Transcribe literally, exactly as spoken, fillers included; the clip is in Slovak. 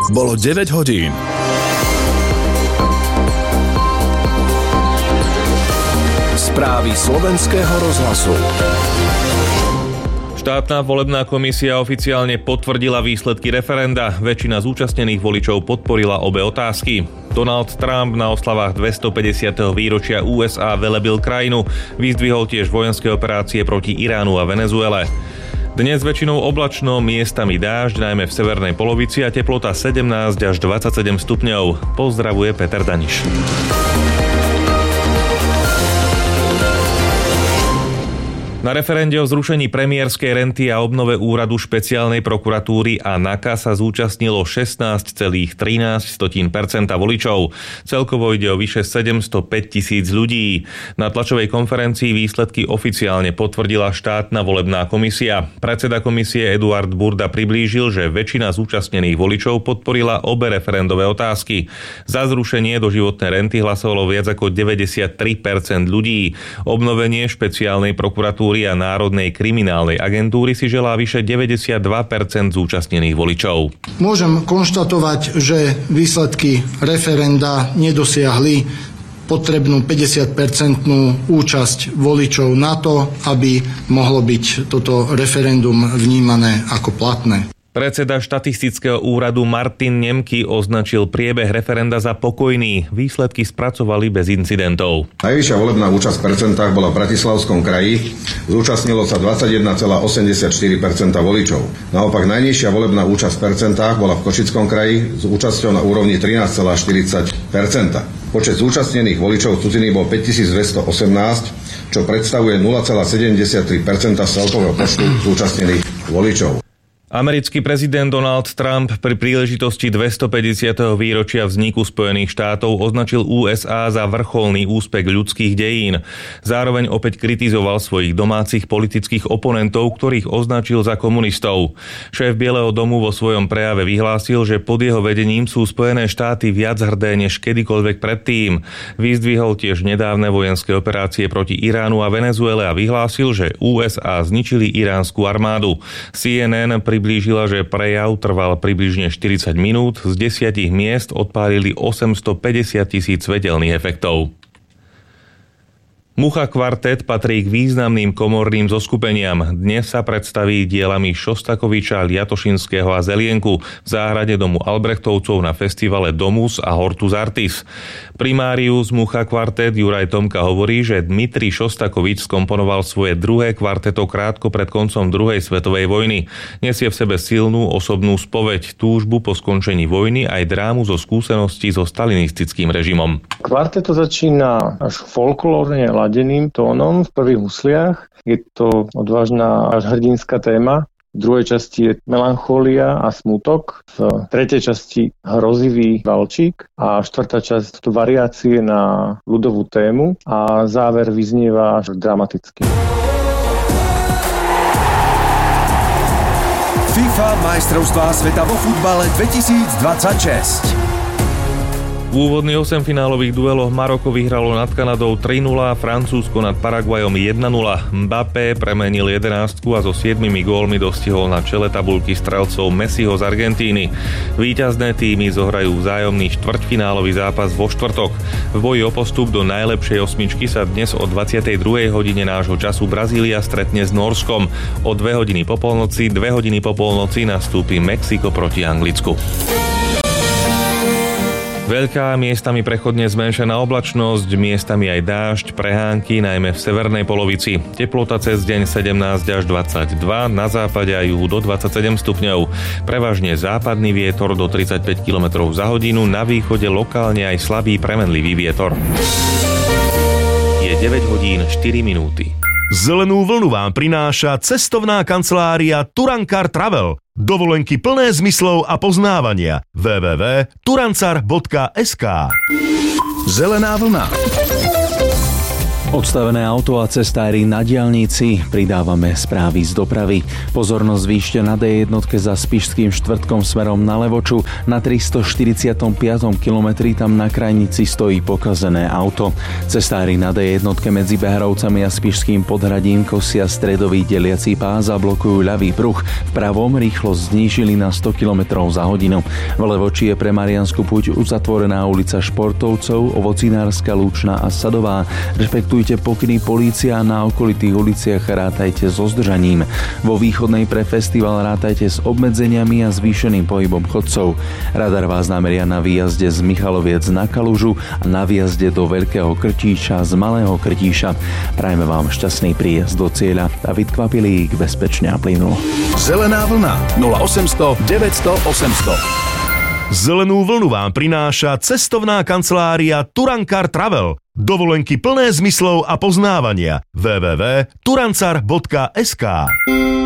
Bolo deväť hodín. Správy slovenského rozhlasu. Štátna volebná komisia oficiálne potvrdila výsledky referenda. Väčšina zúčastnených voličov podporila obe otázky. Donald Trump na oslavách dvestopäťdesiateho výročia ú es á velebil krajinu. Vyzdvihol tiež vojenské operácie proti Iránu a Venezuele. Dnes väčšinou oblačno, miestami dážď, najmä v severnej polovici a teplota sedemnásť až dvadsaťsedem stupňov. Pozdravuje Peter Daniš. Na referende o zrušení premiérskej renty a obnove úradu špeciálnej prokuratúry a NAKA sa zúčastnilo šestnásť celá trinásť percenta voličov. Celkovo ide o vyše sedemstopäť tisíc ľudí. Na tlačovej konferencii výsledky oficiálne potvrdila štátna volebná komisia. Predseda komisie Eduard Burda priblížil, že väčšina zúčastnených voličov podporila obe referendové otázky. Za zrušenie doživotnej renty hlasovalo viac ako deväťdesiattri percent ľudí. Obnovenie špeciálnej prokuratúry a Národnej kriminálnej agentúry si želá vyše deväťdesiatdva percent zúčastnených voličov. Môžem konštatovať, že výsledky referenda nedosiahli potrebnú päťdesiatpercentnú účasť voličov na to, aby mohlo byť toto referendum vnímané ako platné. Predseda štatistického úradu Martin Nemky označil priebeh referenda za pokojný. Výsledky spracovali bez incidentov. Najvyššia volebná účasť v percentách bola v Bratislavskom kraji. Zúčastnilo sa dvadsaťjeden celá osemdesiatštyri percenta voličov. Naopak najnižšia volebná účasť v percentách bola v Košickom kraji s účasťou na úrovni trinásť celá štyridsať percenta. Počet zúčastnených voličov v cudziny bol päťtisícdvestoosemnásť, čo predstavuje nula celá sedemdesiattri percenta celkového počtu zúčastnených voličov. Americký prezident Donald Trump pri príležitosti dvestopäťdesiateho výročia vzniku Spojených štátov označil ú es á za vrcholný úspech ľudských dejín. Zároveň opäť kritizoval svojich domácich politických oponentov, ktorých označil za komunistov. Šéf Bieleho domu vo svojom prejave vyhlásil, že pod jeho vedením sú Spojené štáty viac hrdé než kedykoľvek predtým. Vyzdvihol tiež nedávne vojenské operácie proti Iránu a Venezuele a vyhlásil, že ú es á zničili iránsku armádu. C N N priblížila, že prejav trval približne štyridsať minút, z desiatich miest odpálili osemstopäťdesiat tisíc svetelných efektov. Mucha kvartet patrí k významným komorným zoskupeniam. Dnes sa predstaví dielami Šostakoviča, Liatošinského a Zelienku v záhrade domu Albrechtovcov na festivale Domus a Hortus Artis. Primárius Mucha kvartet Juraj Tomka hovorí, že Dmitrij Šostakovič skomponoval svoje druhé kvarteto krátko pred koncom druhej svetovej vojny. Nesie v sebe silnú osobnú spoveď, túžbu po skončení vojny aj drámu zo skúseností so stalinistickým režimom. Kvarteto začína až folklórne ladeným tónom v prvých husliach. Je to odvážna až hrdinská téma. V druhej časti je melanchólia a smutok. V tretej časti hrozivý valčík. A štvrtá časť to variácie na ľudovú tému. A záver vyznieva až dramaticky. FIFA majstrovstvá sveta vo futbale dvetisícdvadsaťšesť. V úvodných osemfinálových dueloch Maroko vyhralo nad Kanadou tri nula, Francúzsko nad Paraguajom jeden nula. Mbappé premenil jedenástku a so siedmimi gólmi dostihol na čele tabuľky strelcov Messiho z Argentíny. Víťazné týmy zohrajú vzájomný štvrťfinálový zápas vo štvrtok. V boji o postup do najlepšej osmičky sa dnes o dvadsiatej druhej hodine nášho času Brazília stretne s Nórskom. O dve hodiny po polnoci, dve hodiny po polnoci nastúpi Mexiko proti Anglicku. Veľká, miestami prechodne zmenšená oblačnosť, miestami aj dážď, prehánky, najmä v severnej polovici. Teplota cez deň sedemnásť až dvadsaťdva, na západe a juhu do dvadsaťsedem stupňov. Prevažne západný vietor do tridsaťpäť kilometrov za hodinu, na východe lokálne aj slabý premenlivý vietor. Je deväť hodín štyri minúty. Zelenú vlnu vám prináša cestovná kancelária Turankar Travel. Dovolenky plné zmyslov a poznávania. w w w bodka turancar bodka es ká. Zelená vlna. Odstavené auto a cestári na diaľnici, pridávame správy z dopravy. Pozornosť zvýšte na dé jednotke za Spišským štvrtkom smerom na Levoču. Na tristoštyridsiatom piatom kilometri tam na krajnici stojí pokazené auto. Cestári na dé jednotke medzi Behrovcami a Spišským Podhradím kosia stredový deliaci pás a blokujú ľavý pruh. V pravom rýchlosť znížili na sto kilometrov za hodinu. V Levoči je pre Mariansku púť uzatvorená ulica Športovcov, Ovocinárska, Lučná a Sadová. Rešpektujte pokyny polícia a na okolitých uliciach rátajte so zdržaním. Vo východnej pre festival rátajte s obmedzeniami a zvýšeným pohybom chodcov. Radar vás nameria na výjazde z Michaloviec na Kalužu a na výjazde do Veľkého Krtíša z Malého Krtíša. Prajme vám šťastný príjazd do cieľa. David Kvapilík, bezpečne a plynulo. Zelená vlna nula osemsto deväťsto osemsto. Zelenú vlnu vám prináša cestovná kancelária Turankar Travel. Dovolenky plné zmyslov a poznávania. w w w bodka turancar bodka es ká